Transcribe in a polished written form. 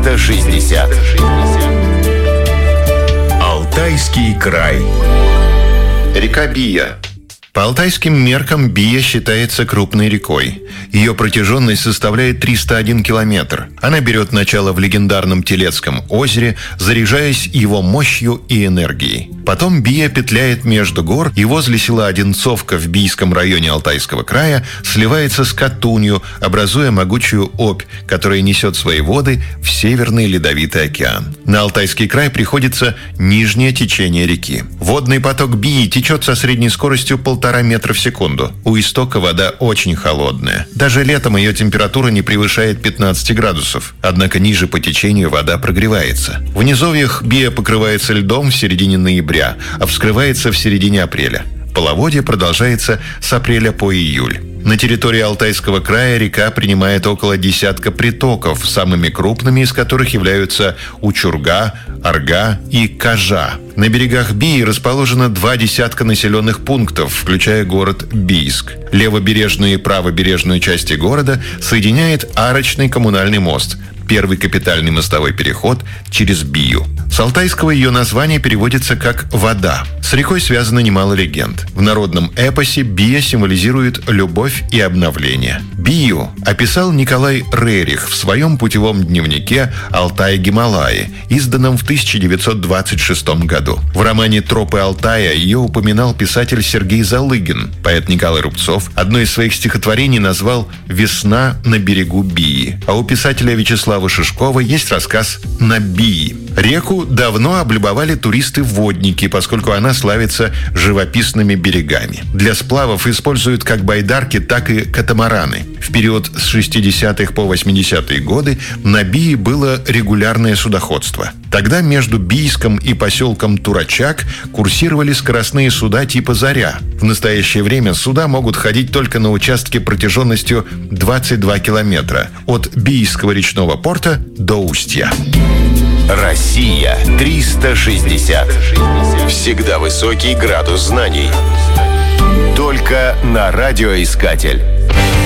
360. Алтайский край. Река Бия. По алтайским меркам Бия считается крупной рекой. Ее протяженность составляет 301 километр. Она берет начало в легендарном Телецком озере, заряжаясь его мощью и энергией. Потом Бия петляет между гор и возле села Одинцовка в Бийском районе Алтайского края сливается с Катунью, образуя могучую Обь, которая несет свои воды в Северный Ледовитый океан. На Алтайский край приходится нижнее течение реки. Водный поток Бии течет со средней скоростью 1,5 метра в секунду. У истока вода очень холодная. Даже летом ее температура не превышает 15 градусов. Однако ниже по течению вода прогревается. В низовьях Бия покрывается льдом в середине ноября, а вскрывается в середине апреля. Половодье продолжается с апреля по июль. На территории Алтайского края река принимает около десятка притоков, самыми крупными из которых являются Учурга, Арга и Кажа. На берегах Бии расположено 2 десятка населенных пунктов, включая город Бийск. Левобережную и правобережную части города соединяет арочный коммунальный мост, первый капитальный мостовой переход через Бию. С алтайского ее название переводится как «вода». С рекой связано немало легенд. В народном эпосе Бия символизирует любовь и обновление. Бию описал Николай Рерих в своем путевом дневнике «Алтай-Гималаи», изданном в 1926 году. В романе «Тропы Алтая» ее упоминал писатель Сергей Залыгин. Поэт Николай Рубцов одно из своих стихотворений назвал «Весна на берегу Бии». А у писателя Вячеслава Шишкова есть рассказ «На Бии». Реку давно облюбовали туристы-водники, поскольку она славится живописными берегами. Для сплавов используют как байдарки, так и катамараны. В период с 60-х по 80-е годы на Бии было регулярное судоходство. Тогда между Бийском и поселком Турачак курсировали скоростные суда типа «Заря». В настоящее время суда могут ходить только на участке протяженностью 22 километра от Бийского речного порта до Устья. Россия 360. Всегда высокий градус знаний. Только на радиоискатель.